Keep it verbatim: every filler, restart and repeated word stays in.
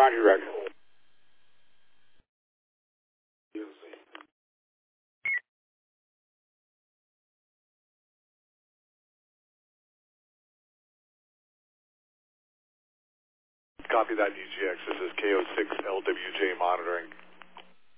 Roger, Roger. Copy that, D G X. This is K O six L W J monitoring.